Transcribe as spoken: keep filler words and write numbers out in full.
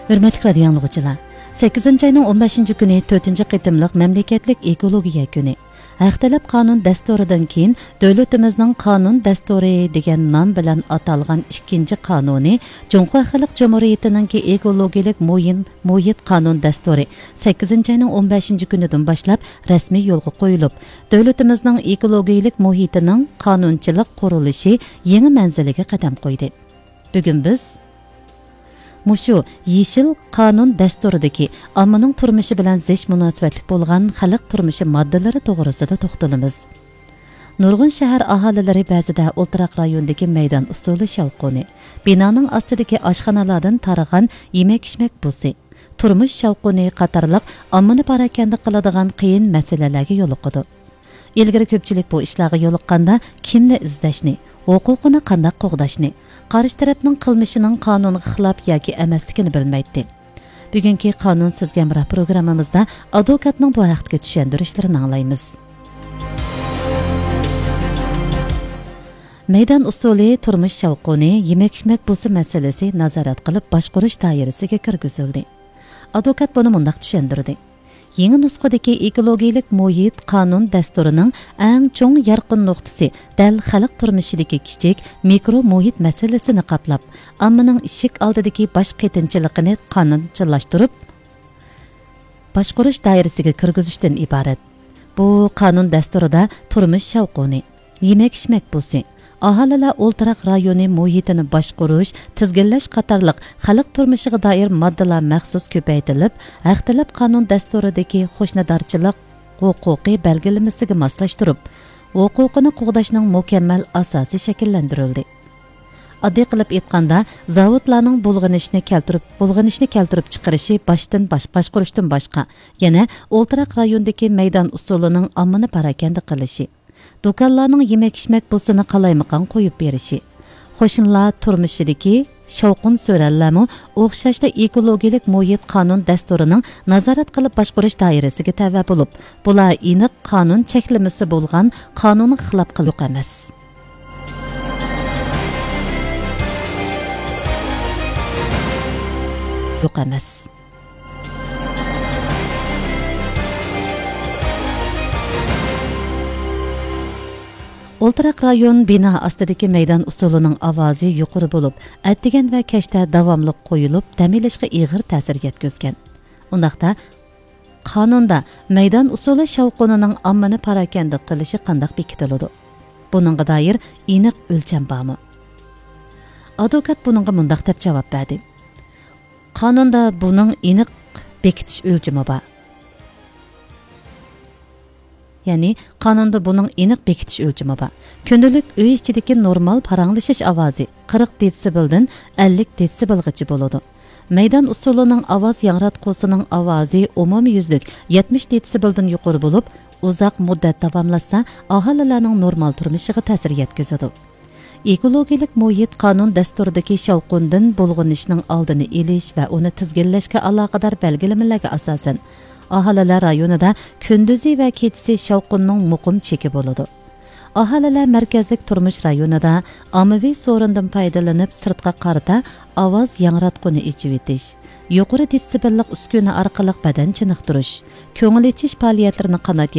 Hürmetli radio yanılgıcılar, sakkizinchi ayning o'n beshinchi kuni to'rtinchi qitimliq mamlakatlik ekologiya kuni. Haqtalab qonun dasturidan keyin davlatimizning qonun dasturi degan nom bilan atalgan ikkinchi qonuni Jumhur Xalq Jumhuriyatining ekologiyalik muyin muhit qonun dasturi sakkizinchi ayning o'n beshinchi kunidan boshlab rasmiy yo'lga qo'yilib, davlatimizning ekologiyalik muhitining qonunchilik qurilishi yangi manziliga qadam qo'ydi. Bugun biz Mushu Yeşil Qanun dasturidagi ommaning turmushi bilan zich munosabatli bo'lgan xalq turmushi moddalari to'g'risida to'xtalamiz. Nurg'un shahar aholilari ba'zida o'ltiraq rayondagi maydon usuli shavquni, binoning ostidagi oshxonalardan taragan yemak-ichmak busi, turmush shavquni qatorliq ommani parakanda qiladigan qiyin masalalarga yo'liqadi. Ilgari ko'pchilik bu ishlarga yo'liqqanda kimni izlashni, huquqini qanday qo'g'dashni, qarshi tarafning qilmishining qonunga xilof yoki emasligini bilmaydi. Bugungi qonun sizga hamroh programmamizda advokatning bu haqdagi tushuntirishlarini anglaymiz. Maydon usuli turmush shavquni, yemak-ichmak busi masalasi nazorat qilib boshqarish doirasiga kirgizildi. Advokat buni mundaq tushuntirdi. Yangi nusxadagi ekologiyalik muhit qonun dasturining eng cho'ng yarqin nuqtasi dal xalq turmushidagi kichik mikro muhit masalasini qaplab, ammaning ishik oldidagi bosh qiyinchiligini qonunchilashtirib, boshqarish doirasiga kirgizishdan iborat. Bu qonun dasturida turmush shavquni, yemak-ichmak bo'lsa, aholilar o'ltiraq rayoni muhitini boshqarish, tizginlash qatorliq xalq turmushiga doir moddalar maxsus ko'paytirilib, haqtalab qonun dasturidagi qo'shnidorchilik huquqiy belgilamasiga moslashtirib, huquqini qo'g'dashning mukammal asosi shakllantirildi. Oddiy qilib aytganda, zavodlarning bulg'anishni keltirib, bulg'anishni keltirib chiqarishi boshdan bosh boshqarishdan boshqa, yana o'ltiraq rayondagi maydon usulining ommani parakanda qilishi, do'konlarning yemak-ichmak bo'lsini qalaymaqan qo'yib berishi, qo'shnilar turmushidagi shavqun so'rallarmi o'xshashda ekologiyalik muhit qonun dasturining nazorat qilib boshqarish doirasiga tava bo'lib, bular aniq qonun cheklamasi bo'lgan qonunni xilof qiliq emas. Yo'q emas. O'ltiraq rayon bino ostidagi maydon usulining ovozi yuqori bo'lib, attigan va kashta davomli qo'yilib, ta'minlashga ig'ir ta'sir yetkazgan. Undaqda qonunda maydon usuli shavqunining ommani parakanda qilishi qanday bekitiladi? Buningga doir aniq o'lcham bormi? Advokat buningga mundaq deb javob berdi. Qonunda buning aniq bekitish o'lchami bor. Ya'ni qonunda buning aniq bekitish o'lchami bor. Kundalik uy ichidagi normal paranglashish ovozi qirq desibeldan ellik desibelgacha bo'ladi. Maydon usulining ovoz yangratqusining ovozi umumiy yuzlik yetmish desibeldan yuqori bo'lib, uzoq muddat davomlashsa, aholilarning normal turmushiga ta'sir yetkazadi. Ekologiyalik muhit qonun dasturidagi shavqundan bulg'anishning oldini olish va uni tizginlashga aloqador belgilamalarga asosan aholilar rayonida kunduzi va kechasi shavqunning muqim cheki bo'ladi. Aholilar markazlik turmush rayonida ommaviy so'rindan foydalanib sirtqa qarata ovoz yangratquni ichib etish, yuqori desibellik uskuna orqali badan chiniqtirish, ko'ngil ichish faoliyatlarini qanot